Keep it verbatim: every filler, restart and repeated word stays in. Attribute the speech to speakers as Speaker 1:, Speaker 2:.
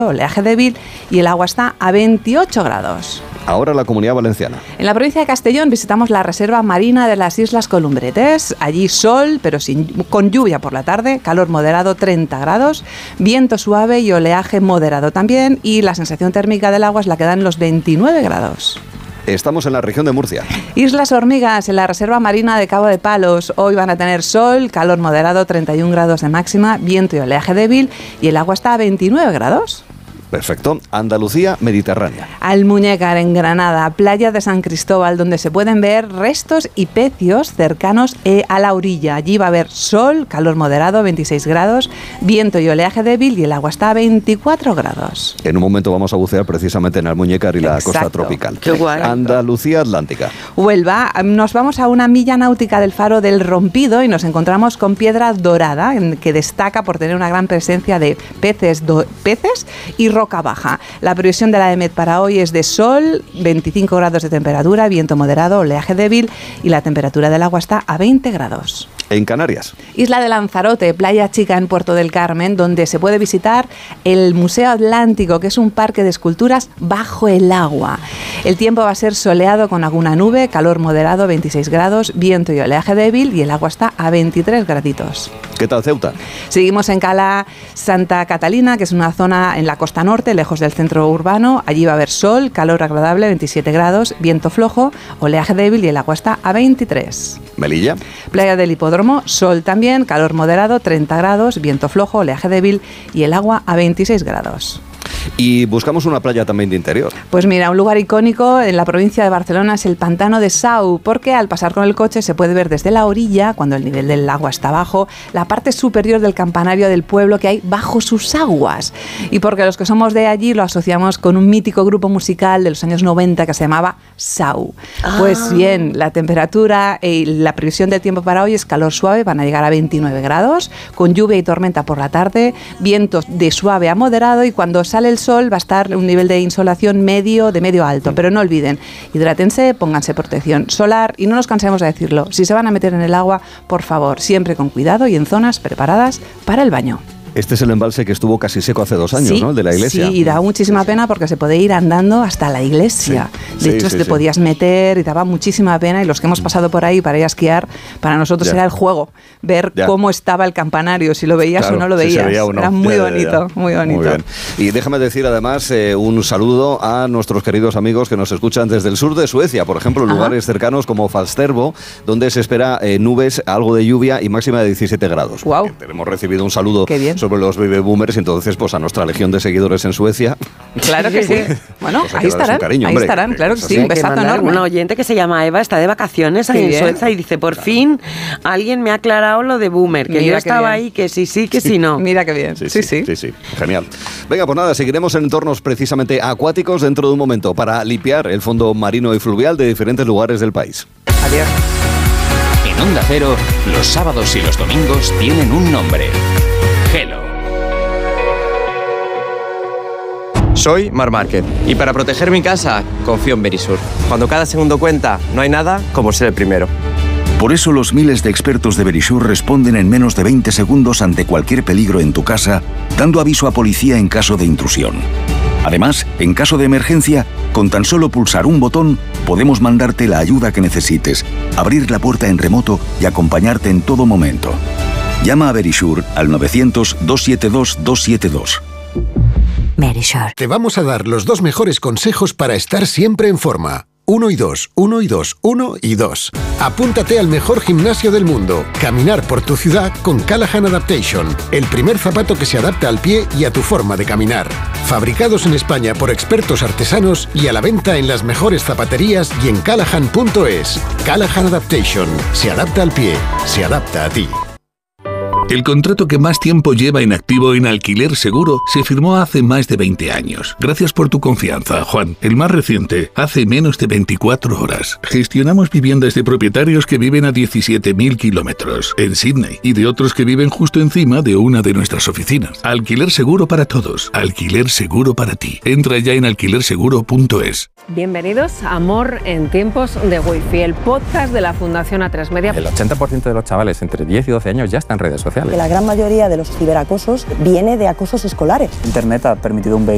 Speaker 1: oleaje débil y el agua está a veintiocho grados.
Speaker 2: Ahora la Comunidad Valenciana.
Speaker 1: En la provincia de Castellón visitamos la reserva marina de las Islas Columbretes. Allí sol, pero sin, con lluvia por la tarde, calor moderado treinta grados, viento suave y oleaje moderado también, y la sensación térmica del agua es la que da en los veintinueve grados.
Speaker 2: Estamos en la región de Murcia.
Speaker 1: Islas Hormigas, en la reserva marina de Cabo de Palos. Hoy van a tener sol, calor moderado, treinta y un grados de máxima, viento y oleaje débil, y el agua está a veintinueve grados.
Speaker 2: Perfecto. Andalucía mediterránea.
Speaker 1: Almuñécar, en Granada, playa de San Cristóbal, donde se pueden ver restos y pecios cercanos eh, a la orilla. Allí va a haber sol, calor moderado, veintiséis grados, viento y oleaje débil, y el agua está a veinticuatro grados.
Speaker 2: En un momento vamos a bucear precisamente en Almuñécar y la
Speaker 1: Exacto.
Speaker 2: costa tropical.
Speaker 1: Qué guay.
Speaker 2: Andalucía Atlántica.
Speaker 1: Huelva, nos vamos a una milla náutica del faro del Rompido y nos encontramos con piedra dorada, que destaca por tener una gran presencia de peces, do, peces y roca baja. La previsión de la EMET para hoy es de sol, veinticinco grados de temperatura, viento moderado, oleaje débil, y la temperatura del agua está a veinte grados.
Speaker 2: En Canarias.
Speaker 1: Isla de Lanzarote, playa chica en Puerto del Carmen, donde se puede visitar el Museo Atlántico, que es un parque de esculturas bajo el agua. El tiempo va a ser soleado con alguna nube, calor moderado, veintiséis grados, viento y oleaje débil, y el agua está a veintitrés graditos.
Speaker 2: ¿Qué tal Ceuta?
Speaker 1: Seguimos en Cala Santa Catalina, que es una zona en la costa norte, lejos del centro urbano. Allí va a haber sol, calor agradable, veintisiete grados, viento flojo, oleaje débil, y el agua está a veintitrés.
Speaker 2: Melilla.
Speaker 1: Playa del Hipódromo, sol también, calor moderado, treinta grados, viento flojo, oleaje débil, y el agua a veintiséis grados.
Speaker 2: Y buscamos una playa también de interior.
Speaker 1: Pues mira, un lugar icónico en la provincia de Barcelona es el Pantano de Sau, porque al pasar con el coche se puede ver desde la orilla, cuando el nivel del agua está bajo, la parte superior del campanario del pueblo que hay bajo sus aguas. Y porque los que somos de allí lo asociamos con un mítico grupo musical de los años noventa que se llamaba Sau. Ah. Pues bien, la temperatura y la previsión del tiempo para hoy es calor suave, van a llegar a veintinueve grados, con lluvia y tormenta por la tarde, vientos de suave a moderado, y cuando sale el sol va a estar un nivel de insolación medio, de medio alto. Pero no olviden, hidrátense, pónganse protección solar, y no nos cansemos de decirlo, si se van a meter en el agua, por favor, siempre con cuidado y en zonas preparadas para el baño.
Speaker 2: Este es el embalse que estuvo casi seco hace dos años,
Speaker 1: sí,
Speaker 2: ¿no? El de la iglesia.
Speaker 1: Sí, y daba muchísima pena porque se podía ir andando hasta la iglesia. Sí, de sí, hecho, sí, te sí. podías meter y daba muchísima pena, y los que hemos pasado por ahí para ir a esquiar, para nosotros ya. era el juego, ver ya. cómo estaba el campanario, si lo veías claro, o no lo veías. Si se veía o no. Era muy ya, bonito, ya, ya. muy bonito. Muy bien.
Speaker 2: Y déjame decir además eh, un saludo a nuestros queridos amigos que nos escuchan desde el sur de Suecia, por ejemplo, en lugares cercanos como Falsterbo, donde se espera eh, nubes, algo de lluvia y máxima de diecisiete grados.
Speaker 1: Wow.
Speaker 2: Hemos recibido un saludo sobre los baby boomers, entonces pues a nuestra legión de seguidores en Suecia.
Speaker 1: Claro que sí. Bueno, pues ahí estarán, cariño, ahí estarán, claro que sí, un besazo enorme.
Speaker 3: Una oyente que se llama Eva está de vacaciones ahí en Suecia y dice, por fin alguien me ha aclarado lo de boomer, que Mira yo estaba ahí, que sí, sí, que sí, no.
Speaker 1: Mira qué bien, sí sí sí.
Speaker 2: sí, sí, sí. Genial. Venga, pues nada, seguiremos en entornos precisamente acuáticos dentro de un momento para limpiar el fondo marino y fluvial de diferentes lugares del país.
Speaker 1: Adiós.
Speaker 4: En Onda Cero, los sábados y los domingos tienen un nombre. Gelo.
Speaker 5: Soy Mar Márquez y para proteger mi casa confío en Verisur. Cuando cada segundo cuenta, no hay nada como ser el primero.
Speaker 6: Por eso los miles de expertos de Verisur responden en menos de veinte segundos ante cualquier peligro en tu casa, dando aviso a policía en caso de intrusión. Además, en caso de emergencia, con tan solo pulsar un botón, podemos mandarte la ayuda que necesites, abrir la puerta en remoto y acompañarte en todo momento. Llama a Verisur al novecientos, doscientos setenta y dos, doscientos setenta y dos.
Speaker 7: Verisur. Te vamos a dar los dos mejores consejos para estar siempre en forma. Uno y dos, uno y dos, uno y dos. Apúntate al mejor gimnasio del mundo. Caminar por tu ciudad con Callahan Adaptation. El primer zapato que se adapta al pie y a tu forma de caminar. Fabricados en España por expertos artesanos y a la venta en las mejores zapaterías y en callahan punto es. Callahan Adaptation. Se adapta al pie. Se adapta a ti.
Speaker 8: El contrato que más tiempo lleva en activo en Alquiler Seguro se firmó hace más de veinte años. Gracias por tu confianza, Juan. El más reciente, hace menos de veinticuatro horas. Gestionamos viviendas de propietarios que viven a diecisiete mil kilómetros en Sydney y de otros que viven justo encima de una de nuestras oficinas. Alquiler Seguro para todos. Alquiler Seguro para ti. Entra ya en alquiler seguro punto es.
Speaker 9: Bienvenidos a Amor en tiempos de Wi-Fi, el podcast de la Fundación A tres Media.
Speaker 10: El ochenta por ciento de los chavales entre diez y doce años ya están en redes sociales.
Speaker 11: Que la gran mayoría de los ciberacosos viene de acosos escolares.
Speaker 12: Internet ha permitido un